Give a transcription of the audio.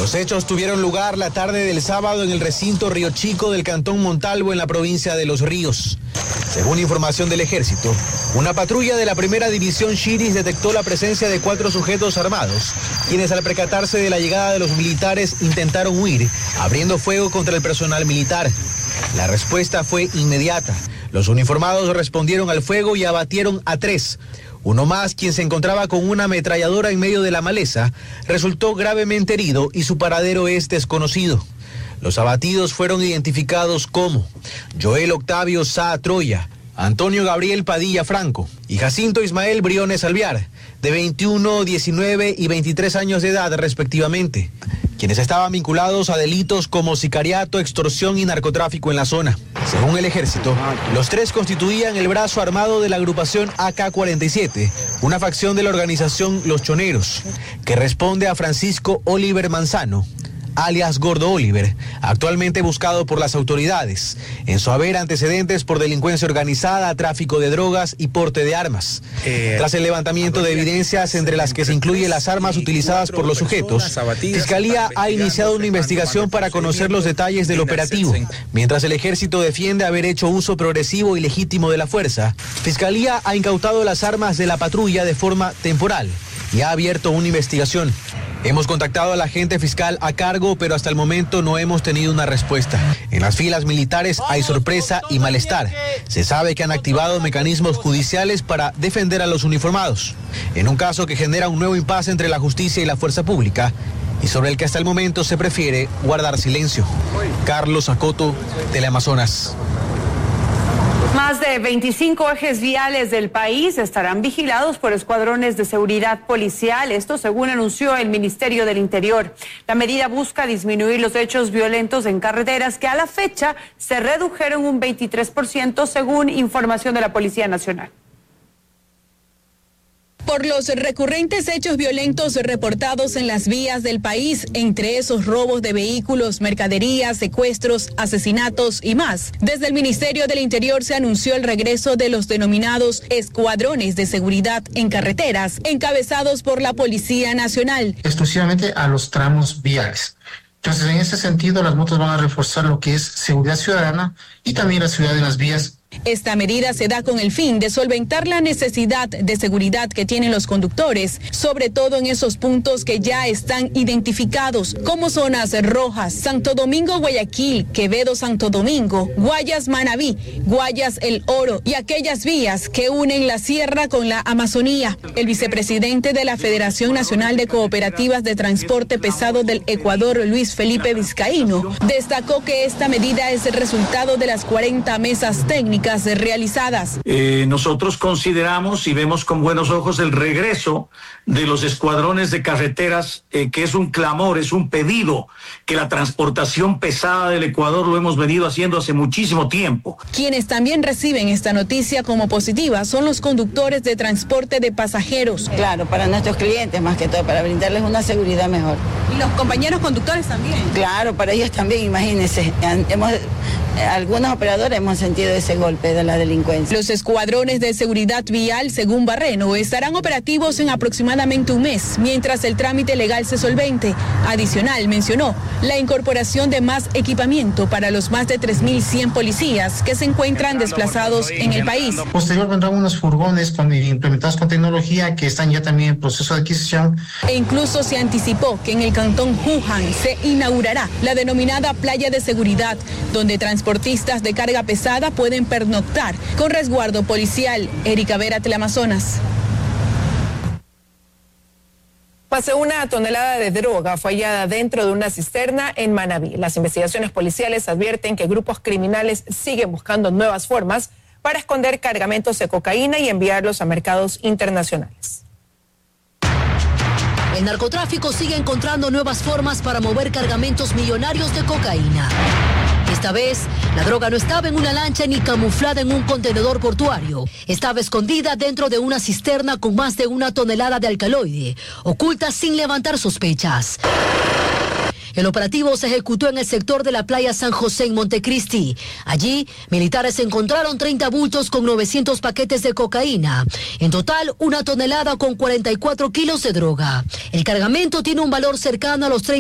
Los hechos tuvieron lugar la tarde del sábado en el recinto Río Chico del cantón Montalvo en la provincia de Los Ríos. Según información del ejército, una patrulla de la primera división Chiris detectó la presencia de 4 sujetos armados, quienes al percatarse de la llegada de los militares intentaron huir, abriendo fuego contra el personal militar. La respuesta fue inmediata. Los uniformados respondieron al fuego y abatieron a 3. Uno más, quien se encontraba con una ametralladora en medio de la maleza, resultó gravemente herido y su paradero es desconocido. Los abatidos fueron identificados como Joel Octavio Sá Troya, Antonio Gabriel Padilla Franco y Jacinto Ismael Briones Alvear, de 21, 19 y 23 años de edad respectivamente, quienes estaban vinculados a delitos como sicariato, extorsión y narcotráfico en la zona. Según el ejército, los 3 constituían el brazo armado de la agrupación AK-47, una facción de la organización Los Choneros, que responde a Francisco Oliver Manzano, alias Gordo Oliver, actualmente buscado por las autoridades, en su haber antecedentes por delincuencia organizada, tráfico de drogas y porte de armas. Tras el levantamiento de evidencias, entre las que se incluyen las armas utilizadas por los sujetos, Fiscalía ha iniciado una investigación para conocer los detalles del operativo. Mientras el ejército defiende haber hecho uso progresivo y legítimo de la fuerza, Fiscalía ha incautado las armas de la patrulla de forma temporal y ha abierto una investigación. Hemos contactado al agente fiscal a cargo, pero hasta el momento no hemos tenido una respuesta. En las filas militares hay sorpresa y malestar. Se sabe que han activado mecanismos judiciales para defender a los uniformados, en un caso que genera un nuevo impasse entre la justicia y la fuerza pública, y sobre el que hasta el momento se prefiere guardar silencio. Carlos Acoto, Teleamazonas. Más de 25 ejes viales del país estarán vigilados por escuadrones de seguridad policial, esto según anunció el Ministerio del Interior. La medida busca disminuir los hechos violentos en carreteras que a la fecha se redujeron un 23% según información de la Policía Nacional. Por los recurrentes hechos violentos reportados en las vías del país, entre esos robos de vehículos, mercaderías, secuestros, asesinatos y más. Desde el Ministerio del Interior se anunció el regreso de los denominados escuadrones de seguridad en carreteras, encabezados por la Policía Nacional. Exclusivamente a los tramos viales. Entonces, en ese sentido, las motos van a reforzar lo que es seguridad ciudadana y también la seguridad en las vías. Esta medida se da con el fin de solventar la necesidad de seguridad que tienen los conductores, sobre todo en esos puntos que ya están identificados como zonas rojas: Santo Domingo, Guayaquil, Quevedo, Santo Domingo, Guayas, Manabí, Guayas, El Oro y aquellas vías que unen la sierra con la Amazonía. El vicepresidente de la Federación Nacional de Cooperativas de Transporte Pesado del Ecuador, Luis Felipe Vizcaíno, destacó que esta medida es el resultado de las 40 mesas técnicas realizadas. Nosotros consideramos y vemos con buenos ojos el regreso de los escuadrones de carreteras, que es un clamor, es un pedido que la transportación pesada del Ecuador lo hemos venido haciendo hace muchísimo tiempo. Quienes también reciben esta noticia como positiva son los conductores de transporte de pasajeros. Claro, para nuestros clientes más que todo, para brindarles una seguridad mejor. ¿Y los compañeros conductores también? Claro, para ellos también, imagínense. Algunos operadores hemos sentido ese golpe de la delincuencia. Los escuadrones de seguridad vial, según Barreno, estarán operativos en aproximadamente un mes, mientras el trámite legal se solvente. Adicional, mencionó la incorporación de más equipamiento para los más de 3.100 policías que se encuentran desplazados en el país. Posterior vendrán unos furgones implementados con tecnología que están ya también en proceso de adquisición. E incluso se anticipó que en el cantón Juján se inaugurará la denominada playa de seguridad, donde transportistas de carga pesada pueden pernoctar con resguardo policial. Erika Vera, Teleamazonas. Más de 1 tonelada de droga fue hallada dentro de una cisterna en Manabí. Las investigaciones policiales advierten que grupos criminales siguen buscando nuevas formas para esconder cargamentos de cocaína y enviarlos a mercados internacionales. El narcotráfico sigue encontrando nuevas formas para mover cargamentos millonarios de cocaína. Esta vez, la droga no estaba en una lancha ni camuflada en un contenedor portuario. Estaba escondida dentro de una cisterna con más de 1 tonelada de alcaloide, oculta sin levantar sospechas. El operativo se ejecutó en el sector de la playa San José en Montecristi. Allí, militares encontraron 30 bultos con 900 paquetes de cocaína. En total, 1 tonelada con 44 kilos de droga. El cargamento tiene un valor cercano a los 30